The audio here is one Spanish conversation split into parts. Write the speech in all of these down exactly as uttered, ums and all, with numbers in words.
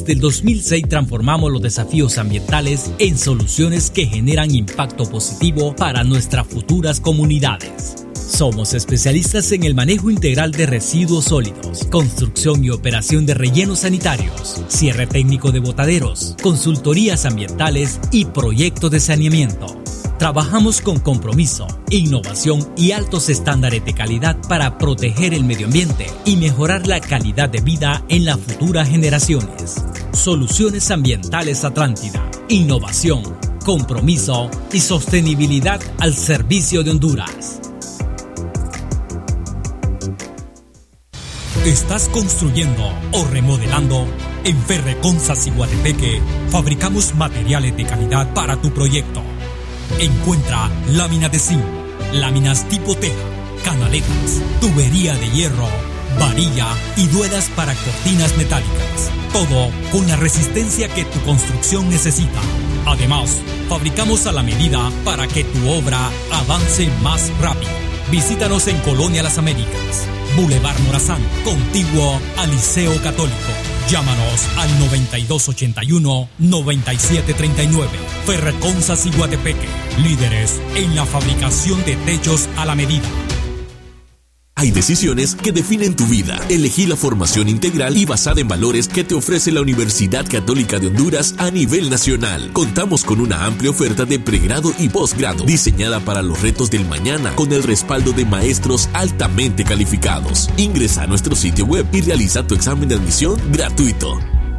Desde el dos mil seis transformamos los desafíos ambientales en soluciones que generan impacto positivo para nuestras futuras comunidades. Somos especialistas en el manejo integral de residuos sólidos, construcción y operación de rellenos sanitarios, cierre técnico de botaderos, consultorías ambientales y proyectos de saneamiento. Trabajamos con compromiso, innovación y altos estándares de calidad para proteger el medio ambiente y mejorar la calidad de vida en las futuras generaciones. Soluciones Ambientales Atlántida. Innovación, compromiso y sostenibilidad al servicio de Honduras. ¿Estás construyendo o remodelando? En Ferreconza Ciguatepeque fabricamos materiales de calidad para tu proyecto. Encuentra láminas de zinc, láminas tipo teja, canaletas, tubería de hierro, varilla y duelas para cortinas metálicas. Todo con la resistencia que tu construcción necesita. Además, fabricamos a la medida para que tu obra avance más rápido. Visítanos en Colonia Las Américas, Boulevard Morazán, contiguo al Liceo Católico. Llámanos al noventa y dos ochenta y uno, noventa y siete treinta y nueve. Ferreconza Ciguatepeque, líderes en la fabricación de techos a la medida. Hay decisiones que definen tu vida. Elegí la formación integral y basada en valores que te ofrece la Universidad Católica de Honduras a nivel nacional. Contamos con una amplia oferta de pregrado y posgrado, diseñada para los retos del mañana, con el respaldo de maestros altamente calificados. Ingresa a nuestro sitio web y realiza tu examen de admisión gratuito.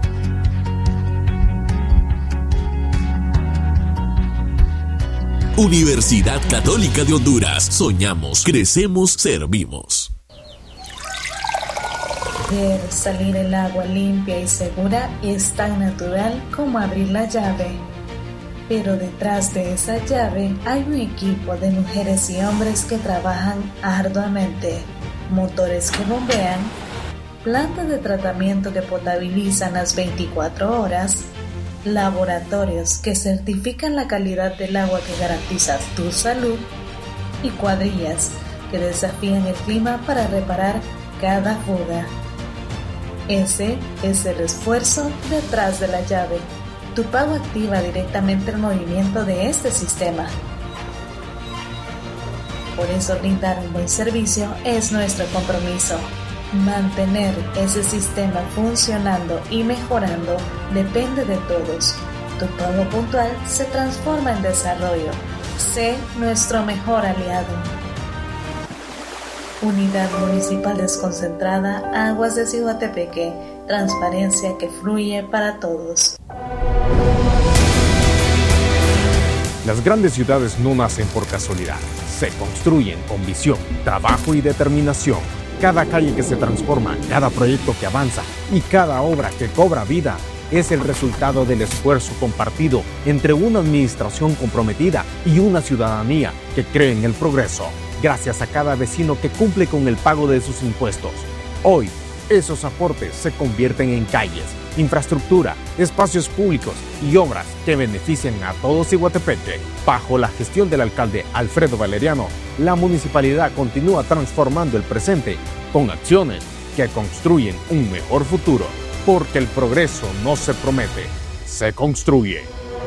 Universidad Católica de Honduras. Soñamos, crecemos, servimos. Ver salir el agua limpia y segura es tan natural como abrir la llave. Pero detrás de esa llave hay un equipo de mujeres y hombres que trabajan arduamente. Motores que bombean, plantas de tratamiento que potabilizan las veinticuatro horas, laboratorios que certifican la calidad del agua que garantiza tu salud y cuadrillas que desafían el clima para reparar cada fuga. Ese es el esfuerzo detrás de la llave. Tu pago activa directamente el movimiento de este sistema. Por eso brindar un buen servicio es nuestro compromiso. Mantener ese sistema funcionando y mejorando depende de todos. Tu pago puntual se transforma en desarrollo. Sé nuestro mejor aliado. Unidad Municipal Desconcentrada Aguas de Ciguatepeque. Transparencia que fluye para todos. Las grandes ciudades no nacen por casualidad. Se construyen con visión, trabajo y determinación. Cada calle que se transforma, cada proyecto que avanza y cada obra que cobra vida es el resultado del esfuerzo compartido entre una administración comprometida y una ciudadanía que cree en el progreso. Gracias a cada vecino que cumple con el pago de sus impuestos. Hoy, esos aportes se convierten en calles, infraestructura, espacios públicos y obras que benefician a todo Ciguatepeque. Bajo la gestión del alcalde Alfredo Valeriano, la municipalidad continúa transformando el presente con acciones que construyen un mejor futuro, porque el progreso no se promete, se construye.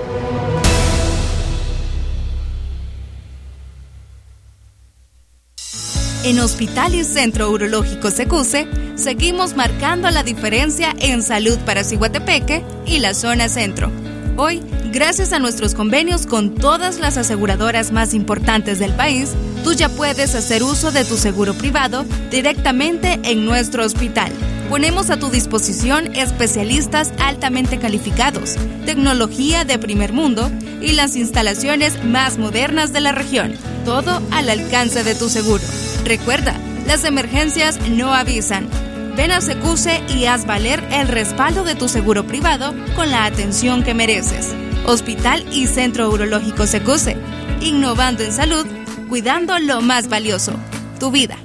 En Hospital y Centro Urológico Secuse, seguimos marcando la diferencia en salud para Ciguatepeque y la zona centro. Hoy, gracias a nuestros convenios con todas las aseguradoras más importantes del país, tú ya puedes hacer uso de tu seguro privado directamente en nuestro hospital. Ponemos a tu disposición especialistas altamente calificados, tecnología de primer mundo y las instalaciones más modernas de la región. Todo al alcance de tu seguro. Recuerda, las emergencias no avisan. Ven a Secuse y haz valer el respaldo de tu seguro privado con la atención que mereces. Hospital y Centro Urológico Secuse. Innovando en salud, cuidando lo más valioso, tu vida.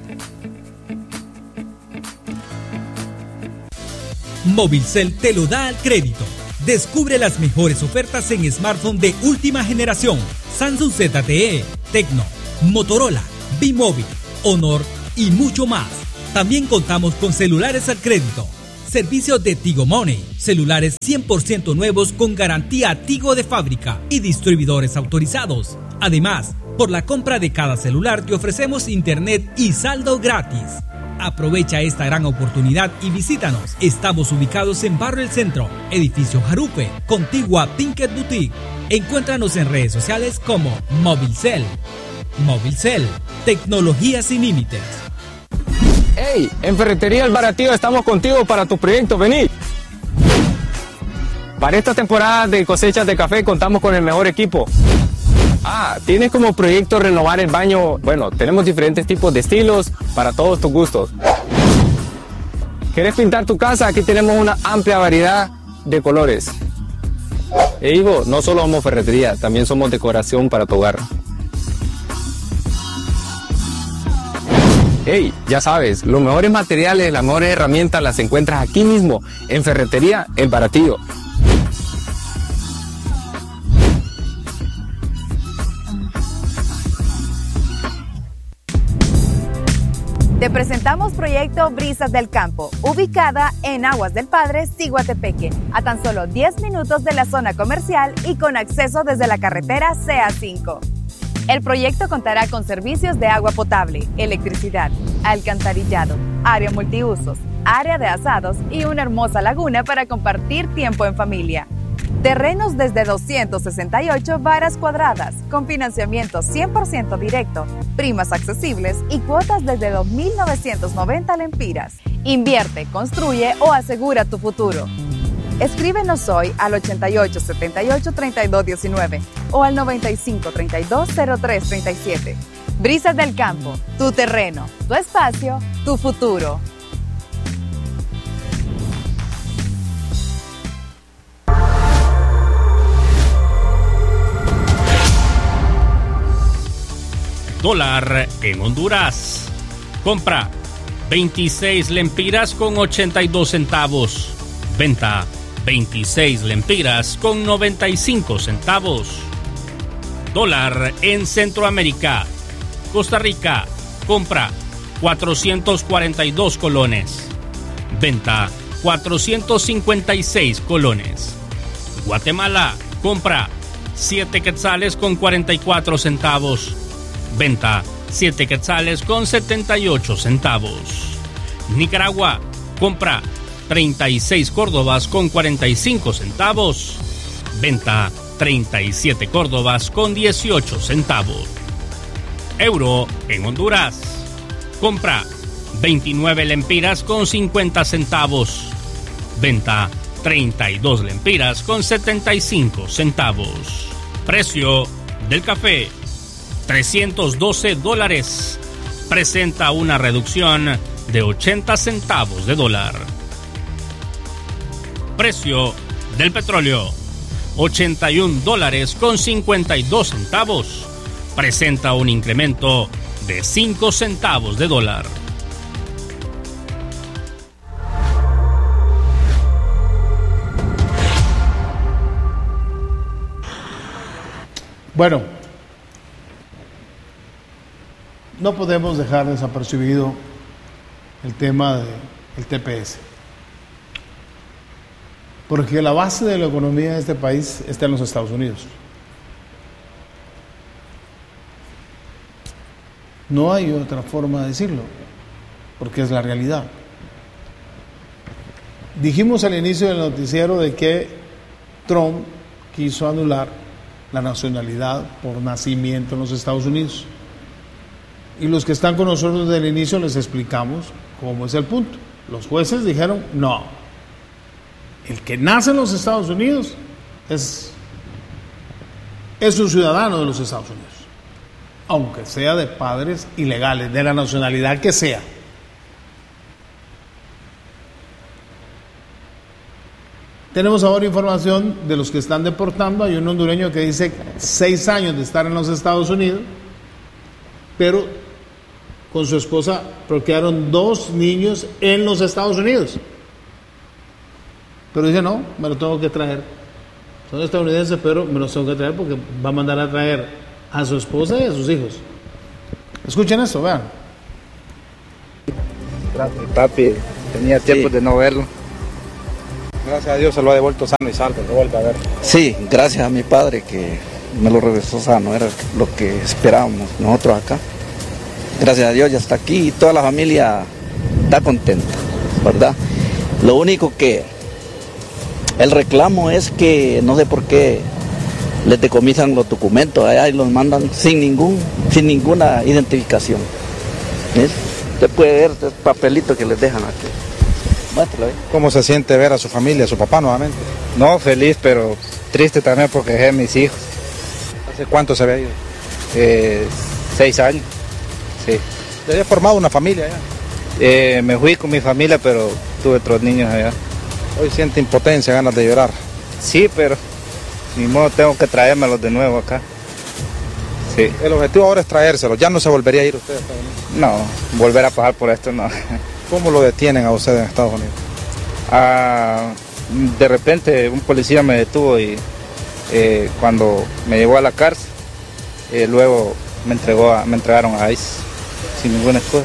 Movilcel te lo da al crédito. Descubre las mejores ofertas en smartphone de última generación. Samsung Z T E, Tecno, Motorola, B-Mobile, Honor y mucho más. También contamos con celulares al crédito. Servicios de Tigo Money, celulares cien por ciento nuevos con garantía Tigo de fábrica y distribuidores autorizados. Además, por la compra de cada celular te ofrecemos internet y saldo gratis. Aprovecha esta gran oportunidad y visítanos. Estamos ubicados en Barrio El Centro, Edificio Jarupe, contigua Tinket Boutique. Encuéntranos en redes sociales como Movilcel. Movilcel, tecnología sin límites. ¡Hey! En Ferretería El Baratillo estamos contigo para tu proyecto, vení. Para esta temporada de cosechas de café contamos con el mejor equipo. Ah, ¿tienes como proyecto renovar el baño? Bueno, tenemos diferentes tipos de estilos para todos tus gustos. ¿Quieres pintar tu casa? Aquí tenemos una amplia variedad de colores. E Ivo, no solo somos ferretería, también somos decoración para tu hogar. Hey, ya sabes, los mejores materiales, las mejores herramientas las encuentras aquí mismo, en Ferretería El Baratillo. Te presentamos Proyecto Brisas del Campo, ubicada en Aguas del Padre, Ciguatepeque, a tan solo diez minutos de la zona comercial y con acceso desde la carretera C A cinco. El proyecto contará con servicios de agua potable, electricidad, alcantarillado, área multiusos, área de asados y una hermosa laguna para compartir tiempo en familia. Terrenos desde doscientas sesenta y ocho varas cuadradas, con financiamiento cien por ciento directo, primas accesibles y cuotas desde dos mil novecientos noventa lempiras. Invierte, construye o asegura tu futuro. Escríbenos hoy al ochenta y ocho setenta y ocho treinta y dos diecinueve o al noventa y cinco treinta y dos cero tres treinta y siete. Brisas del Campo, tu terreno, tu espacio, tu futuro. Dólar en Honduras. Compra veintiséis lempiras con ochenta y dos centavos. Venta veintiséis lempiras con noventa y cinco centavos. Dólar en Centroamérica. Costa Rica. Compra cuatrocientos cuarenta y dos colones. Venta cuatrocientos cincuenta y seis colones. Guatemala. Compra siete quetzales con cuarenta y cuatro centavos. Venta siete quetzales con setenta y ocho centavos. Nicaragua. Compra treinta y seis córdobas con cuarenta y cinco centavos. Venta treinta y siete córdobas con dieciocho centavos. Euro en Honduras. Compra veintinueve lempiras con cincuenta centavos. Venta treinta y dos lempiras con setenta y cinco centavos. Precio del café trescientos doce dólares. Presenta una reducción de ochenta centavos de dólar. Precio del petróleo ochenta y un dólares con cincuenta y dos centavos. Presenta un incremento de cinco centavos de dólar. Bueno, no podemos dejar desapercibido el tema del T P S, porque la base de la economía de este país está en los Estados Unidos. No hay otra forma de decirlo, porque es la realidad. Dijimos al inicio del noticiero de que Trump quiso anular la nacionalidad por nacimiento en los Estados Unidos. Y los que están con nosotros desde el inicio les explicamos cómo es el punto. Los jueces dijeron, no, el que nace en los Estados Unidos es, es un ciudadano de los Estados Unidos, aunque sea de padres ilegales, de la nacionalidad que sea. Tenemos ahora información de los que están deportando. Hay un hondureño que dice seis años de estar en los Estados Unidos, pero con su esposa procrearon dos niños en los Estados Unidos. Pero dice, no, me lo tengo que traer. Son estadounidenses, pero me los tengo que traer porque va a mandar a traer a su esposa y a sus hijos. Escuchen esto, vean. Papi, tenía tiempo sí. de no verlo. Gracias a Dios se lo ha devuelto sano y salvo, lo vuelve a ver. Sí, gracias a mi padre que me lo regresó sano, era lo que esperábamos nosotros acá. Gracias a Dios ya está aquí y toda la familia está contenta, ¿verdad? Lo único que el reclamo es que no sé por qué les decomisan los documentos allá y los mandan sin ningún, sin ninguna identificación. ¿Ves? Usted puede ver el papelito que les dejan aquí. Muéstralo ahí. ¿Cómo se siente ver a su familia, a su papá nuevamente? No, feliz, pero triste también porque dejé a mis hijos. ¿Hace cuánto se había ido? Eh, seis años, sí. ¿Ya había formado una familia ya? Eh, me fui con mi familia, pero tuve otros niños allá. Hoy siente impotencia, ganas de llorar. Sí, pero ni modo, tengo que traérmelos de nuevo acá. Sí. El objetivo ahora es traérselos, ¿ya no se volvería a ir usted a Estados Unidos? No, volver a pagar por esto no. ¿Cómo lo detienen a usted en Estados Unidos? Ah, de repente un policía me detuvo y eh, cuando me llevó a la cárcel, eh, luego me, entregó a, me entregaron a ICE sin ninguna excusa.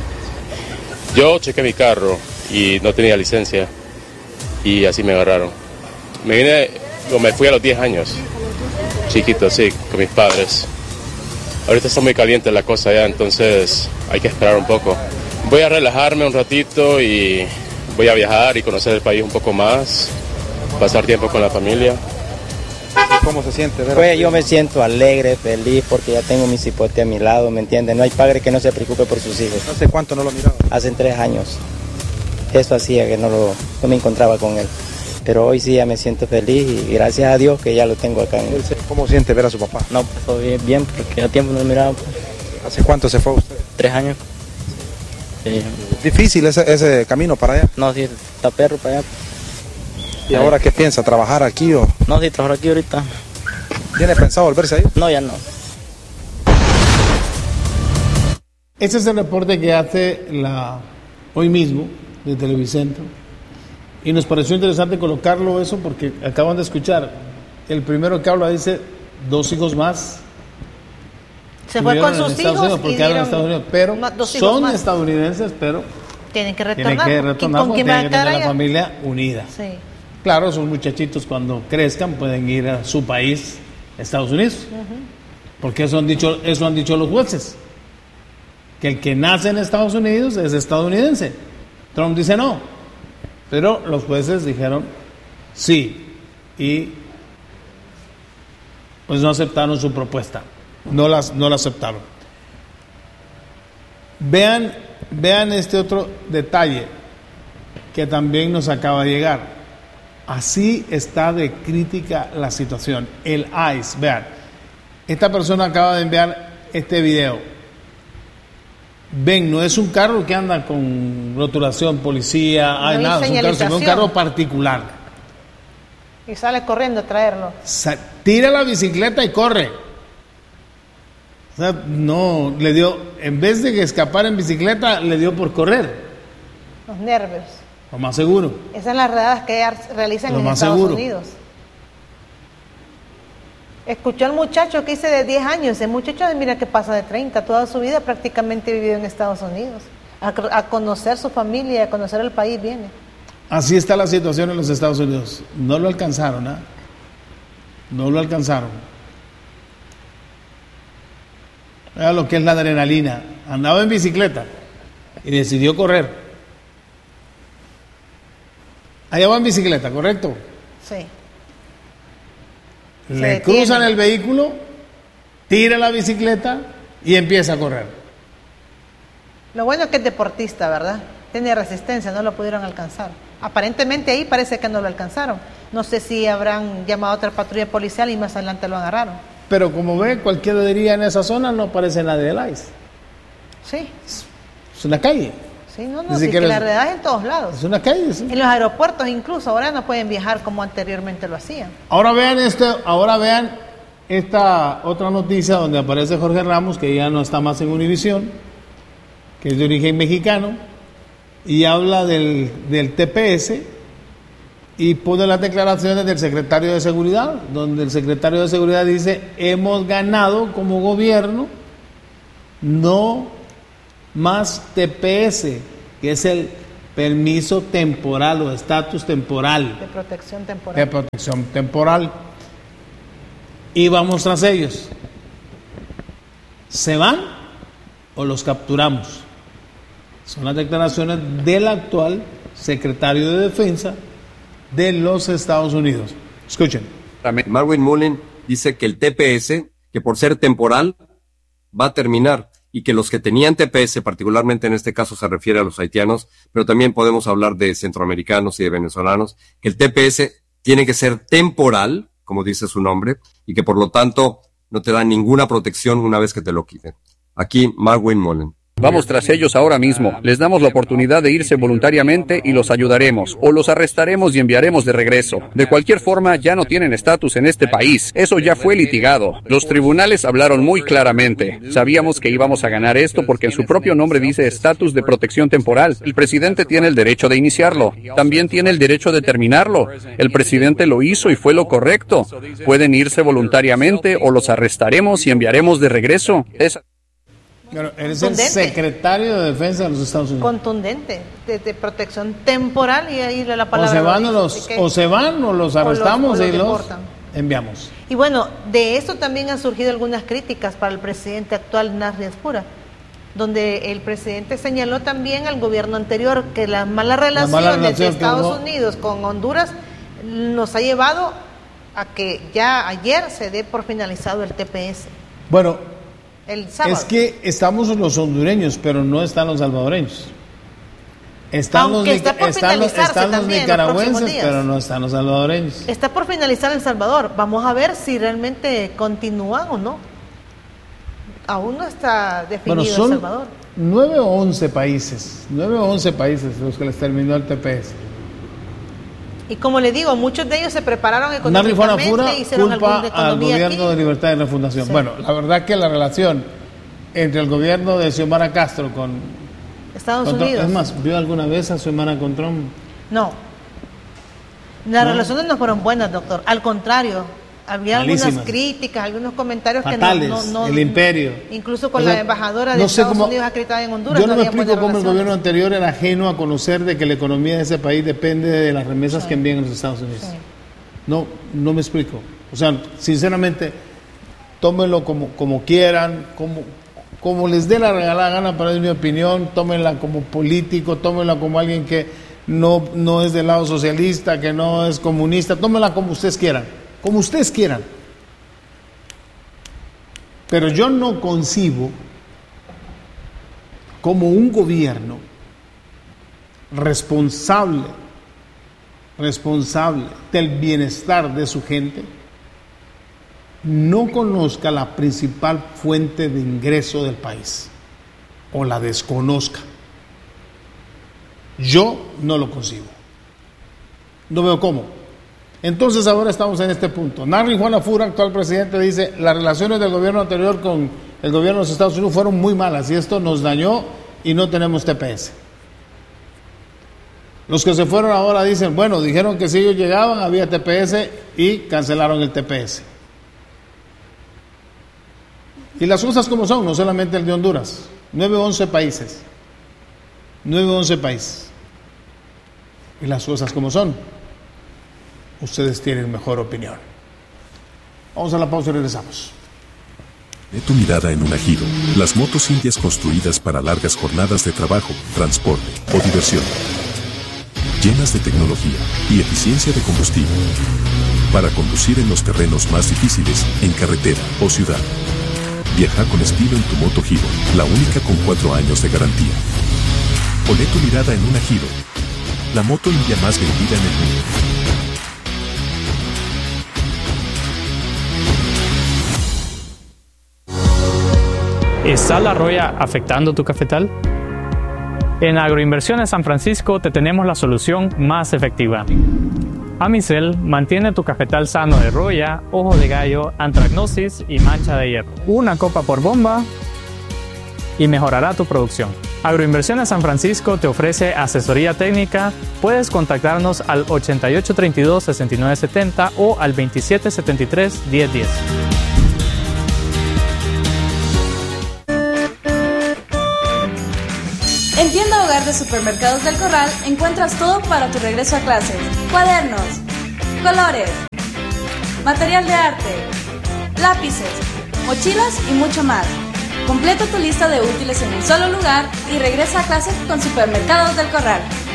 Yo chequé mi carro y no tenía licencia y así me agarraron. Me vine, o me fui a los diez años, chiquito, sí, con mis padres. Ahorita está muy caliente la cosa ya, entonces hay que esperar un poco. Voy a relajarme un ratito y voy a viajar y conocer el país un poco más, pasar tiempo con la familia. ¿Cómo se siente? Pues yo me siento alegre, feliz, porque ya tengo mi cipote a mi lado, ¿me entiendes? No hay padre que no se preocupe por sus hijos. ¿Hace cuánto no lo miraba? Hace tres años. Eso hacía que no, lo, no me encontraba con él. Pero hoy sí ya me siento feliz y gracias a Dios que ya lo tengo acá. En... ¿Cómo siente ver a su papá? No, pues bien, bien, porque a tiempo no lo miraba. Pues. ¿Hace cuánto se fue usted? Tres años. Sí. ¿Difícil ese, ese camino para allá? No, sí, está perro para allá. ¿Y ahora qué piensa? ¿Trabajar aquí o...? No, sí, trabajar aquí ahorita. ¿Tiene pensado volverse ahí? No, ya no. Este es el reporte que hace la hoy mismo de Televicentro y nos pareció interesante colocarlo eso porque acaban de escuchar el primero que habla dice dos hijos más se fue con sus hijos Unidos, porque y en Estados Unidos, pero son más. estadounidenses, pero tienen que retornar, tienen que retornar porque tienen que tener la familia unida. Sí. Claro, esos muchachitos cuando crezcan pueden ir a su país, Estados Unidos, uh-huh. porque eso han dicho, eso han dicho los jueces, que el que nace en Estados Unidos es estadounidense. Trump dice no, pero los jueces dijeron sí y pues no aceptaron su propuesta, no las no la aceptaron. Vean, vean este otro detalle que también nos acaba de llegar. Así está de crítica la situación. El ICE, vean, esta persona acaba de enviar este video. Ven, no es un carro que anda con rotulación, policía, no hay nada, es un carro, sino un carro particular. Y sale corriendo a traerlo. Sa- tira la bicicleta y corre. O sea, no, le dio, en vez de escapar en bicicleta, le dio por correr. Los nervios. Lo más seguro. Esas son las redadas que realizan Lo en más Estados seguro. Unidos. Escuchó al muchacho que dice de diez años, ese muchacho mira que pasa de treinta, toda su vida prácticamente vivido en Estados Unidos, a, a conocer su familia, a conocer el país viene. Así está la situación en los Estados Unidos. No lo alcanzaron, ¿eh? No lo alcanzaron. Vea lo que es la adrenalina. Andaba en bicicleta y decidió correr. Allá va en bicicleta, ¿correcto? Sí. Le cruzan el vehículo, tira la bicicleta y empieza a correr. Lo bueno es que es deportista, ¿verdad? Tiene resistencia, no lo pudieron alcanzar. Aparentemente ahí parece que no lo alcanzaron. No sé si habrán llamado a otra patrulla policial y más adelante lo agarraron. Pero como ve, cualquiera diría en esa zona no aparece nadie del ICE. Sí. Es una calle. Sí, no, no, sí, que la realidad es en todos lados. Es una calle, sí. En los aeropuertos incluso, ahora no pueden viajar como anteriormente lo hacían. Ahora vean este, ahora vean esta otra noticia donde aparece Jorge Ramos, que ya no está más en Univisión, que es de origen mexicano, y habla del, del T P S y pone las declaraciones del secretario de Seguridad, donde el secretario de Seguridad dice, hemos ganado como gobierno, no más T P S, que es el Permiso temporal o estatus temporal. De protección temporal. De protección temporal. Y vamos tras ellos. ¿Se van o los capturamos? Son las declaraciones del actual secretario de Defensa de los Estados Unidos. Escuchen. Marvin Mullen dice que el T P S, que por ser temporal, va a terminar, y que los que tenían T P S, particularmente en este caso se refiere a los haitianos, pero también podemos hablar de centroamericanos y de venezolanos, que el T P S tiene que ser temporal, como dice su nombre, y que por lo tanto no te da ninguna protección una vez que te lo quiten. Aquí, Marvin Mullen. Vamos tras ellos ahora mismo. Les damos la oportunidad de irse voluntariamente y los ayudaremos, o los arrestaremos y enviaremos de regreso. De cualquier forma, ya no tienen estatus en este país. Eso ya fue litigado. Los tribunales hablaron muy claramente. Sabíamos que íbamos a ganar esto porque en su propio nombre dice estatus de protección temporal. El presidente tiene el derecho de iniciarlo. También tiene el derecho de terminarlo. El presidente lo hizo y fue lo correcto. Pueden irse voluntariamente o los arrestaremos y enviaremos de regreso. Esa Pero eres el secretario de Defensa de los Estados Unidos. Contundente, de, de protección temporal, y ahí la palabra. O se van o dice, los, que, o se van o los arrestamos o los, o los y los enviamos. Y bueno, de esto también han surgido algunas críticas para el presidente actual, Narri Espura, donde el presidente señaló también al gobierno anterior que la mala relación, la mala relación de Estados hubo... Unidos con Honduras nos ha llevado a que ya ayer se dé por finalizado el T P S. Bueno, el sábado. Es que estamos los hondureños, pero no están los salvadoreños. Están Aunque los, está por están los, están los nicaragüenses, los pero no están los salvadoreños. Está por finalizar El Salvador. Vamos a ver si realmente continúan o no. Aún no está definido bueno, son El Salvador. nueve o once países, nueve o once países los que les terminó el T P S. Y como le digo, muchos de ellos se prepararon económicamente y hicieron culpa alguna economía al gobierno aquí. de Libertad y Refundación. Sí. Bueno, la verdad que la relación entre el gobierno de Xiomara Castro con Estados con Unidos. Trump, es más, ¿vio alguna vez a Xiomara con Trump? No. Las no. relaciones no fueron buenas, doctor. Al contrario, había Malísimas. algunas críticas, algunos comentarios fatales, que no, no, no el imperio. Incluso con o sea, la embajadora de no Estados cómo, Unidos acreditada en Honduras. Yo no, no me explico cómo relaciones. el gobierno anterior era ajeno a conocer de que la economía de ese país depende de las remesas sí. que envían los Estados Unidos. Sí. No, no me explico. O sea, sinceramente, tómenlo como, como quieran, como, como les dé la regalada gana, para mi opinión, tómenla como político, tómenla como alguien que no, no es del lado socialista, que no es comunista, tómenla como ustedes quieran, como ustedes quieran. Pero yo no concibo como un gobierno responsable, responsable del bienestar de su gente, no conozca la principal fuente de ingreso del país o la desconozca. Yo no lo concibo. No veo cómo. Entonces ahora estamos en este punto. Narri Juana Fura, actual presidente, dice: las relaciones del gobierno anterior con el gobierno de los Estados Unidos fueron muy malas y esto nos dañó y no tenemos T P S. Los que se fueron ahora dicen, bueno, dijeron que si ellos llegaban había T P S y cancelaron el T P S. Y las cosas como son, no solamente el de Honduras, nueve o once países, nueve o once países. Y las cosas como son. Ustedes tienen mejor opinión. Vamos a la pausa y regresamos. De tu mirada en un Ajiro, las motos indias construidas para largas jornadas de trabajo, transporte o diversión. Llenas de tecnología y eficiencia de combustible. Para conducir en los terrenos más difíciles, en carretera o ciudad. Viaja con estilo en tu moto Hiro, la única con cuatro años de garantía. Pone tu mirada en un Ajiro, la moto india más vendida en el mundo. ¿Está la roya afectando tu cafetal? En Agroinversiones San Francisco te tenemos la solución más efectiva. Amicel mantiene tu cafetal sano de roya, ojo de gallo, antracnosis y mancha de hierro. Una copa por bomba y mejorará tu producción. Agroinversiones San Francisco te ofrece asesoría técnica. Puedes contactarnos al ochenta y ocho treinta y dos sesenta y nueve setenta o al veintisiete setenta y tres diez diez. En Tienda Hogar de Supermercados del Corral encuentras todo para tu regreso a clases. Cuadernos, colores, material de arte, lápices, mochilas y mucho más. Completa tu lista de útiles en un solo lugar y regresa a clases con Supermercados del Corral.